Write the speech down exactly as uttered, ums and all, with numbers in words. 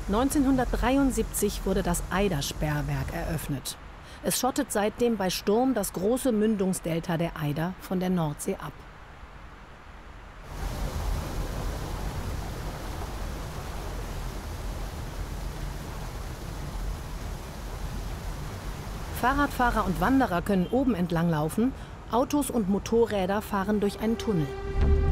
neunzehnhundertdreiundsiebzig wurde das Eider-Sperrwerk eröffnet. Es schottet seitdem bei Sturm das große Mündungsdelta der Eider von der Nordsee ab. Fahrradfahrer und Wanderer können oben entlang laufen, Autos und Motorräder fahren durch einen Tunnel.